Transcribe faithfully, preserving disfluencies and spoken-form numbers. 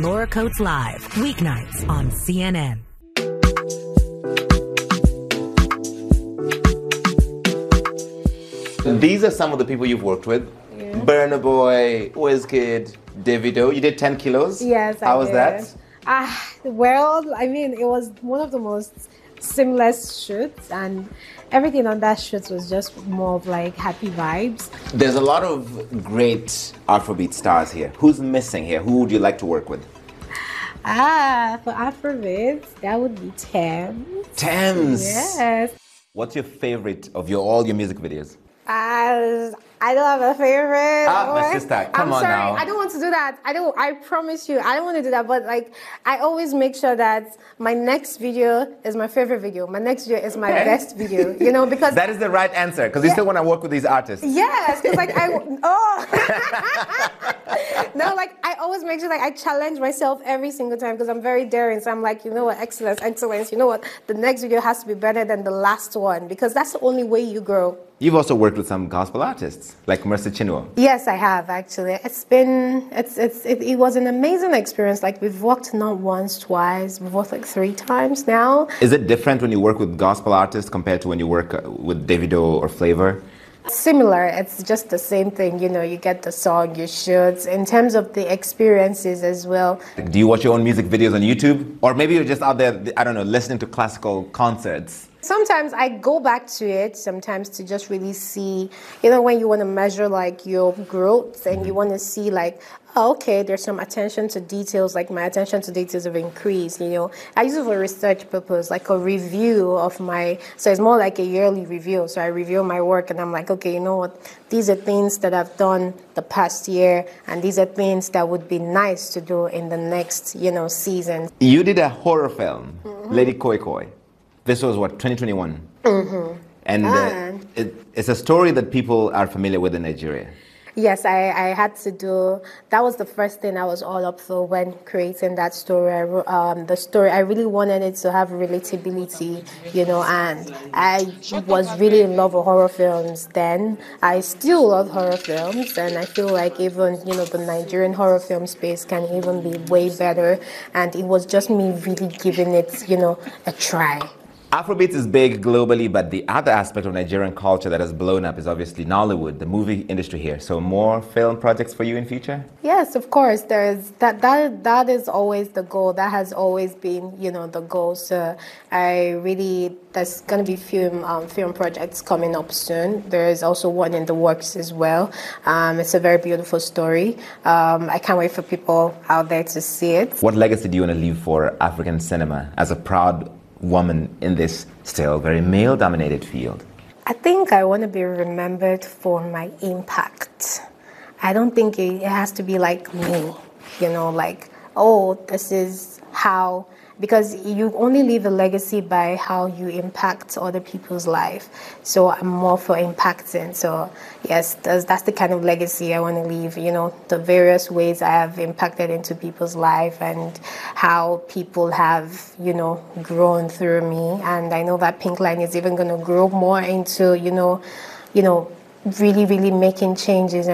Laura Coates Live, weeknights on C N N. These are some of the people you've worked with. Yeah. Burna Boy, Wizkid, Davido. You did ten kilos? Yes, I How was did. that? Ah, well, I mean, it was one of the most seamless shoots, and everything on that shoot was just more of like happy vibes. There's a lot of great Afrobeat stars here. Who's missing here? Who would you like to work with? Ah, for Afrobeat, that would be Tems. Tems? Yes. What's your favorite of your all your music videos? Uh, I don't have a favorite. Ah, my sister, come I'm on sorry, now. I don't want to do that. I don't. I promise you, I don't want to do that. But like, I always make sure that my next video is my favorite video. My next video is my Okay. best video. You know, because That is the right answer, because you Yeah. still want to work with these artists. yes, because like I oh no, like I always make sure like I challenge myself every single time because I'm very daring. So I'm like, you know what, excellence, excellence. You know what, the next video has to be better than the last one because that's the only way you grow. You've also worked with some gospel artists, like Mercy Chinua. Yes, I have actually. It's been, it's, it's, it, it was an amazing experience. Like we've worked not once, twice, we've worked like three times now. Is it different when you work with gospel artists compared to when you work uh, with Davido or Flavor? Similar, it's just the same thing. You know, you get the song, you shoot. In terms of the experiences as well. Do you watch your own music videos on YouTube? Or maybe you're just out there, I don't know, listening to classical concerts? Sometimes I go back to it sometimes to just really see, you know, when you want to measure like your growth and you want to see like, oh, okay, there's some attention to details, like my attention to details have increased, you know. I use it for research purpose, like a review of my, so it's more like a yearly review. So I review my work and I'm like, okay, you know what, these are things that I've done the past year and these are things that would be nice to do in the next, you know, season. You did a horror film, mm-hmm. Lady Koi Koi. This was what, twenty twenty-one? Mm-hmm. And uh, it, it's a story that people are familiar with in Nigeria. Yes, I, I had to do, that was the first thing I was all up for when creating that story. I, wrote, um, the story, I really wanted it to have relatability, you know, and I was really in love with horror films then. I still love horror films, and I feel like even, you know, the Nigerian horror film space can even be way better, and it was just me really giving it, you know, a try. Afrobeat is big globally, but the other aspect of Nigerian culture that has blown up is obviously Nollywood, the movie industry here. So more film projects for you in future? Yes, of course. There's that that that is always the goal. That has always been, you know, the goal. So I really, there's going to be film um, film projects coming up soon. There is also one in the works as well. Um, it's a very beautiful story. Um, I can't wait for people out there to see it. What legacy do you want to leave for African cinema as a proud woman in this still very male-dominated field? I think I want to be remembered for my impact. I don't think it has to be like me, you know, like, oh, this is how, because you only leave a legacy by how you impact other people's life. So I'm more for impacting. So yes, that's, that's the kind of legacy I want to leave, you know, the various ways I have impacted into people's life and how people have, you know, grown through me. And I know that Pink Line is even going to grow more into, you know, you know, really, really making changes.